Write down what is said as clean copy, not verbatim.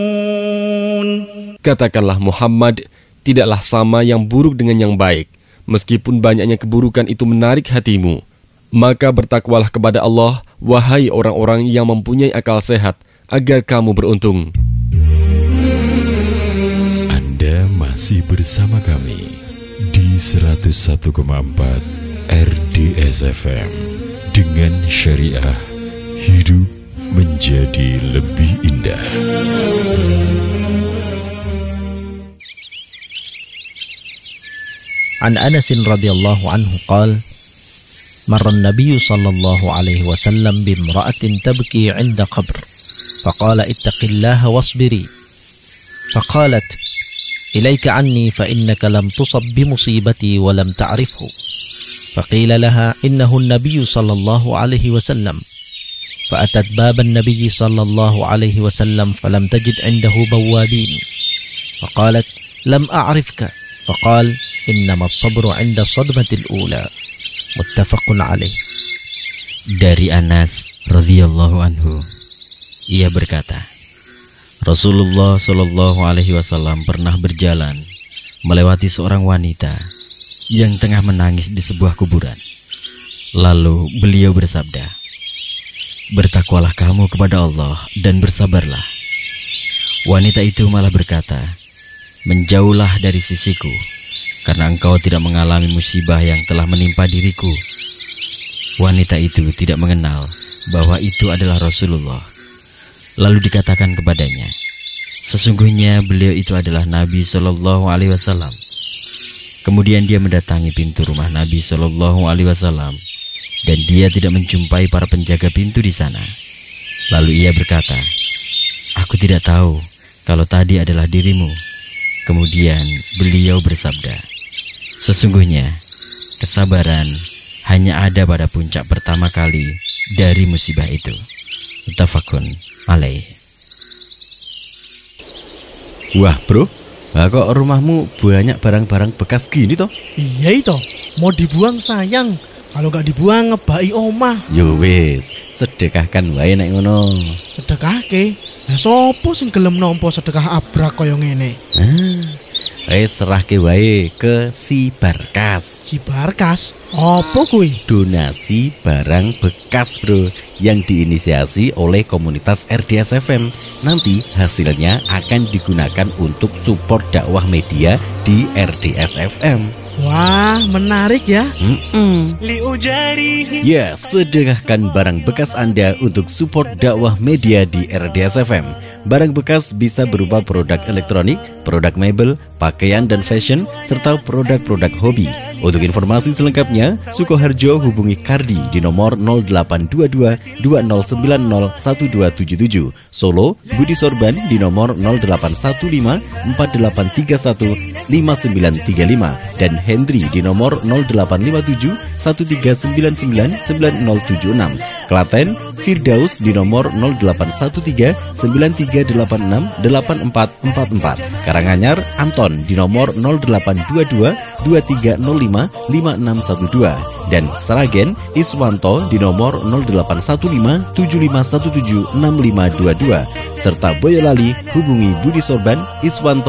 Katakanlah Muhammad, tidaklah sama yang buruk dengan yang baik. Meskipun banyaknya keburukan itu menarik hatimu, maka bertakwalah kepada Allah, wahai orang-orang yang mempunyai akal sehat, agar kamu beruntung. Anda masih bersama kami di 101,4 RDS FM dengan syariah hidup menjadi lebih indah. عن أنس رضي الله عنه قال مر النبي صلى الله عليه وسلم بامرأة تبكي عند قبر فقال اتق الله واصبري فقالت إليك عني فإنك لم تصب بمصيبتي ولم تعرفه فقيل لها إنه النبي صلى الله عليه وسلم فأتت باب النبي صلى الله عليه وسلم فلم تجد عنده بوابين فقالت لم أعرفك فقال إنما الصبر عند الصدمة الأولى متفق عليه. Dari Anas radhiyallahu anhu, ia berkata, Rasulullah Shallallahu Alaihi Wasallam pernah berjalan melewati seorang wanita yang tengah menangis di sebuah kuburan. Lalu beliau bersabda, bertakwalah kamu kepada Allah dan bersabarlah. Wanita itu malah berkata, menjauhlah dari sisiku, karena engkau tidak mengalami musibah yang telah menimpa diriku. Wanita itu tidak mengenal bahwa itu adalah Rasulullah. Lalu dikatakan kepadanya, sesungguhnya beliau itu adalah Nabi Shallallahu Alaihi Wasallam. Kemudian dia mendatangi pintu rumah Nabi Shallallahu Alaihi Wasallam, dan dia tidak menjumpai para penjaga pintu di sana. Lalu ia berkata, aku tidak tahu kalau tadi adalah dirimu. Kemudian beliau bersabda, sesungguhnya kesabaran hanya ada pada puncak pertama kali dari musibah itu. Muttafaqun alaih. Wah bro, kok rumahmu banyak barang-barang bekas gini toh? Iya itu, mau dibuang sayang. Kalau gak dibuang ngebai omah. Yo wis, sedekahkan wae nek ngono. Sedekahke? Lah sopo sing gelem nampa sedekah abrak kaya ngene? Serahke wae ke si Barkas. Si Barkas? Apa kuwi? Donasi barang bekas bro, yang diinisiasi oleh komunitas RDS FM. Nanti hasilnya akan digunakan untuk support dakwah media di RDS FM. Wah, menarik ya. Ya, sedekahkan barang bekas Anda untuk support dakwah media di RDS FM. Barang bekas bisa berupa produk elektronik, produk mebel, pakaian dan fashion, serta produk-produk hobi. Untuk informasi selengkapnya, Sukoharjo hubungi Kardi di nomor 0822 2090 1277. Solo, Budi Sorban di nomor 0815 4831 5935 dan Hendri di nomor 0857 1399 9076. Klaten, Firdaus di nomor 0813 9386 8444. Karanganyar, Anton di nomor 0822 2305 5612 dan Sragen, Iswanto di nomor 0815 7517 6522 serta Boyolali hubungi Budi Sorban, Iswanto